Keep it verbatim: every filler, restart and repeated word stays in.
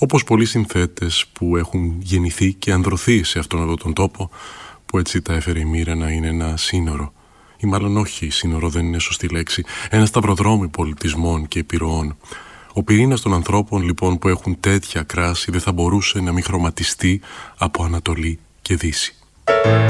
όπως πολλοί συνθέτες που έχουν γεννηθεί και ανδρωθεί σε αυτόν εδώ τον τόπο, που έτσι τα έφερε η μοίρα να είναι ένα σύνορο, ή μάλλον όχι, σύνορο δεν είναι σωστή λέξη, ένα σταυροδρόμι πολιτισμών και επιρροών. Ο πυρήνας των ανθρώπων λοιπόν που έχουν τέτοια κράση δεν θα μπορούσε να μην χρωματιστεί από Ανατολή και Δύση.